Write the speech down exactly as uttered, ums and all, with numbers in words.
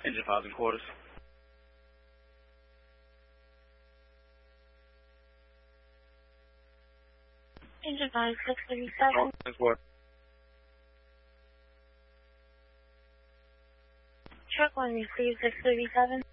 Engine files and quarters. Engine five, six thirty-seven. What? Truck one, receive six thirty-seven.